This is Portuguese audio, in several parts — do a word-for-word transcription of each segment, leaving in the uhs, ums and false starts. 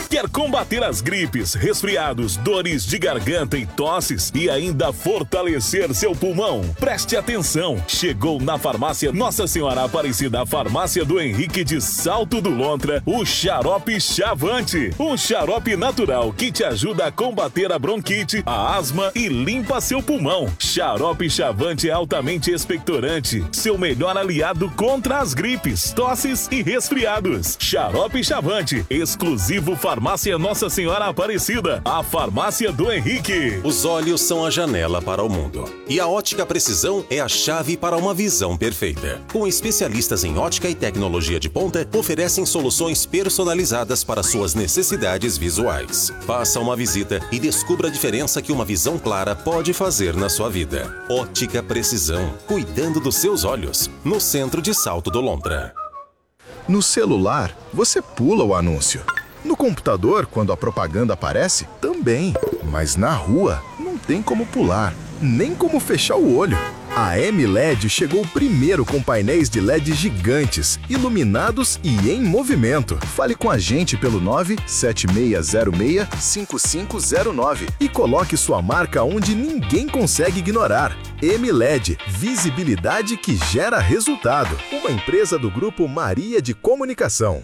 Quer combater as gripes, resfriados, dores de garganta e tosses e ainda fortalecer seu pulmão? Preste atenção! Chegou na farmácia Nossa Senhora Aparecida, a farmácia do Henrique de Salto do Lontra, o xarope Chavante. Um xarope natural que te ajuda a combater a bronquite, a asma e limpa seu pulmão. Xarope Chavante é altamente expectorante, seu melhor aliado contra as gripes, tosses e resfriados. Xarope Chavante, exclusivo Farmácia Nossa Senhora Aparecida, a farmácia do Henrique. Os olhos são a janela para o mundo e a Ótica Precisão é a chave para uma visão perfeita. Com especialistas em ótica e tecnologia de ponta, oferecem soluções personalizadas para suas necessidades visuais. Faça uma visita e descubra a diferença que uma visão clara pode fazer na sua vida. Ótica Precisão, cuidando dos seus olhos, no centro de Salto do Lontra. No celular, você pula o anúncio. No computador, quando a propaganda aparece, também. Mas na rua, não tem como pular, nem como fechar o olho. A M L E D chegou primeiro com painéis de L E D gigantes, iluminados e em movimento. Fale com a gente pelo nove sete seis zero seis cinco cinco zero nove e coloque sua marca onde ninguém consegue ignorar. M L E D, visibilidade que gera resultado. Uma empresa do Grupo Maria de Comunicação.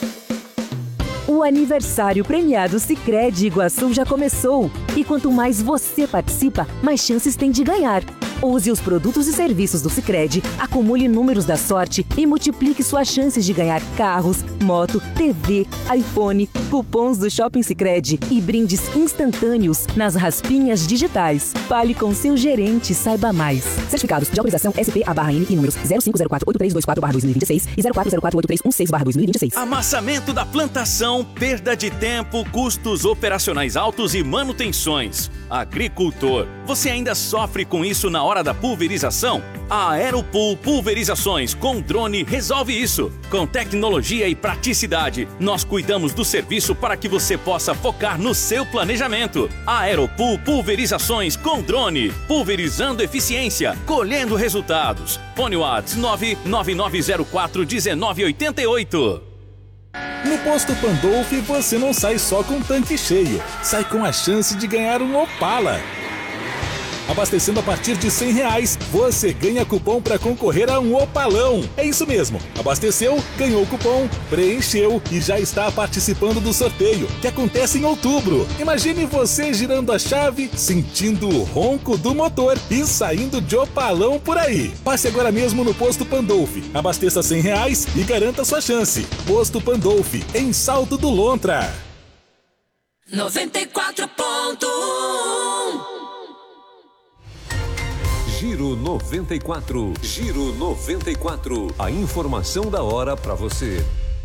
O aniversário premiado Sicredi Iguaçu já começou. E quanto mais você participa, mais chances tem de ganhar. Use os produtos e serviços do Sicredi, acumule números da sorte e multiplique suas chances de ganhar carros, moto, T V, iPhone, cupons do Shopping Sicredi e brindes instantâneos nas raspinhas digitais. Fale com seu gerente e saiba mais. Certificados de autorização S P A barra N e números zero cinco zero quatro oito três dois quatro barra dois mil e vinte e seis e zero quatro zero quatro oito três um seis barra dois mil e vinte e seis. Amassamento da plantação, perda de tempo, custos operacionais altos e manutenções. Agricultor, você ainda sofre com isso na hora da pulverização? A Aeropool Pulverizações com drone resolve isso. Com tecnologia e praticidade, nós cuidamos do serviço para que você possa focar no seu planejamento. A Aeropool Pulverizações com drone, pulverizando eficiência, colhendo resultados. Fone WhatsApp nove nove nove zero quatro um nove oito oito. No Posto Pandolfi você não sai só com tanque cheio, sai com a chance de ganhar um Opala. Abastecendo a partir de cem reais, você ganha cupom para concorrer a um Opalão. É isso mesmo, abasteceu, ganhou o cupom, preencheu e já está participando do sorteio, que acontece em outubro. Imagine você girando a chave, sentindo o ronco do motor e saindo de Opalão por aí. Passe agora mesmo no Posto Pandolfi, abasteça cem reais e garanta sua chance. Posto Pandolfi, em Salto do Lontra. noventa e quatro ponto um. Giro noventa e quatro. Giro noventa e quatro. A informação da hora para você.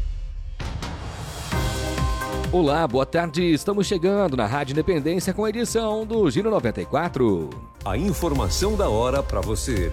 Olá, boa tarde. Estamos chegando na Rádio Independência com a edição do Giro noventa e quatro. A informação da hora para você.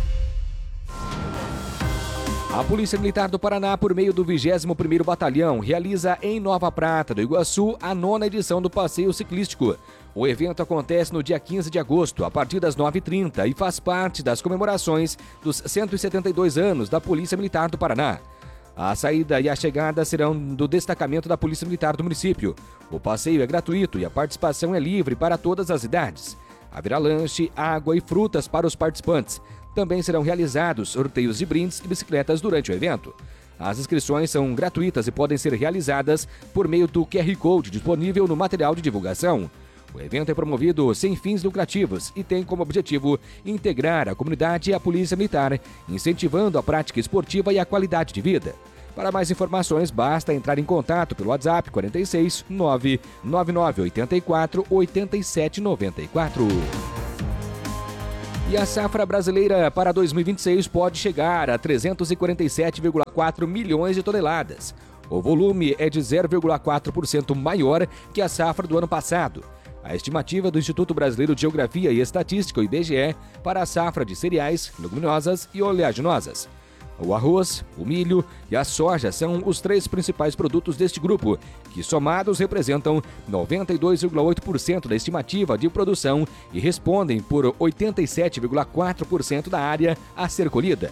A Polícia Militar do Paraná, por meio do vigésimo primeiro Batalhão, realiza em Nova Prata do Iguaçu a nona edição do Passeio Ciclístico. O evento acontece no dia quinze de agosto, a partir das nove e trinta, e faz parte das comemorações dos cento e setenta e dois anos da Polícia Militar do Paraná. A saída e a chegada serão do destacamento da Polícia Militar do município. O passeio é gratuito e a participação é livre para todas as idades. Haverá lanche, água e frutas para os participantes. Também serão realizados sorteios de brindes e bicicletas durante o evento. As inscrições são gratuitas e podem ser realizadas por meio do Q R Code disponível no material de divulgação. O evento é promovido sem fins lucrativos e tem como objetivo integrar a comunidade e a Polícia Militar, incentivando a prática esportiva e a qualidade de vida. Para mais informações, basta entrar em contato pelo WhatsApp quarenta e seis nove nove nove oito quatro oito sete nove quatro. E a safra brasileira para dois mil e vinte e seis pode chegar a trezentos e quarenta e sete vírgula quatro milhões de toneladas. O volume é de zero vírgula quatro por cento maior que a safra do ano passado. A estimativa do Instituto Brasileiro de Geografia e Estatística, o I B G E, para a safra de cereais, leguminosas e oleaginosas. O arroz, o milho e a soja são os três principais produtos deste grupo, que somados representam noventa e dois vírgula oito por cento da estimativa de produção e respondem por oitenta e sete vírgula quatro por cento da área a ser colhida.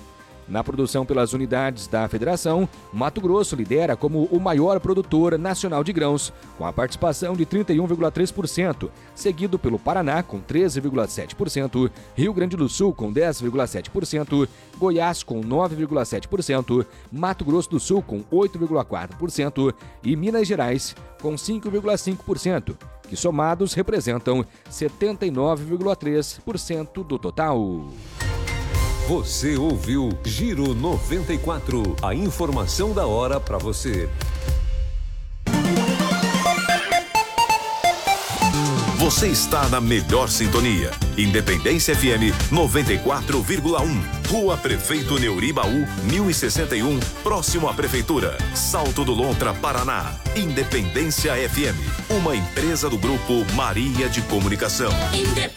Na produção pelas unidades da federação, Mato Grosso lidera como o maior produtor nacional de grãos, com a participação de trinta e um vírgula três por cento, seguido pelo Paraná com treze vírgula sete por cento, Rio Grande do Sul com dez vírgula sete por cento, Goiás com nove vírgula sete por cento, Mato Grosso do Sul com oito vírgula quatro por cento e Minas Gerais com cinco vírgula cinco por cento, que somados representam setenta e nove vírgula três por cento do total. Você ouviu Giro noventa e quatro, a informação da hora para você. Você está na melhor sintonia. Independência F M noventa e quatro vírgula um. Rua Prefeito Neuribaú, mil e sessenta e um, próximo à Prefeitura. Salto do Lontra, Paraná. Independência F M, uma empresa do Grupo Maria de Comunicação.